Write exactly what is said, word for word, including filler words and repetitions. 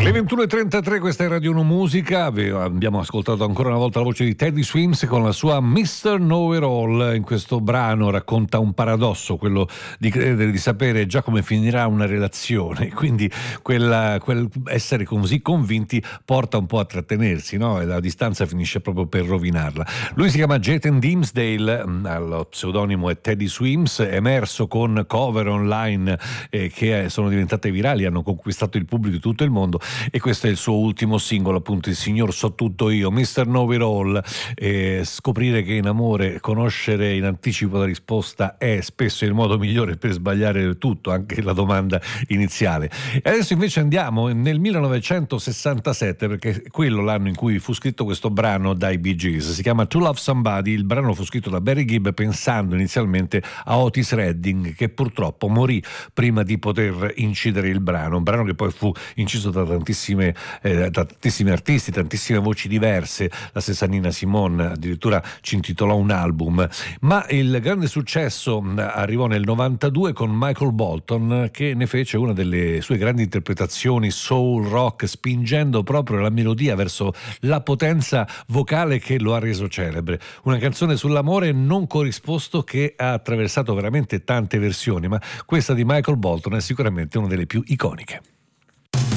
Le ventuno e trentatré, questa è Radio uno Musica. Abbiamo ascoltato ancora una volta la voce di Teddy Swims con la sua mister Know-It-All. In questo brano racconta un paradosso, quello di credere di sapere già come finirà una relazione, quindi quella, quel essere così convinti porta un po' a trattenersi, no? E la distanza finisce proprio per rovinarla. Lui si chiama Jayden Dimsdale, lo pseudonimo è Teddy Swims, emerso con cover online eh, che sono diventate virali, hanno conquistato il pubblico di tutto il mondo, e questo è il suo ultimo singolo, appunto, Il signor so tutto io, mister Know-It-All. Eh, scoprire che in amore conoscere in anticipo la risposta è spesso il modo migliore per sbagliare tutto, anche la domanda iniziale. E adesso invece andiamo nel millenovecentosessantasette, perché è quello l'anno in cui fu scritto questo brano dai Bee Gees. Si chiama To Love Somebody. Il brano fu scritto da Barry Gibb pensando inizialmente a Otis Redding, che purtroppo morì prima di poter incidere il brano, un brano che poi fu inciso da tantissime, eh, da tantissimi artisti, tantissime voci diverse. La stessa Nina Simone addirittura ci intitolò un album. Ma il grande successo arrivò nel novantadue con Michael Bolton, che ne fece una delle sue grandi interpretazioni soul rock, spingendo proprio la melodia verso la potenza vocale che lo ha reso celebre. Una canzone sull'amore non corrisposto che ha attraversato veramente tante versioni, ma questa di Michael Bolton è sicuramente una delle più iconiche.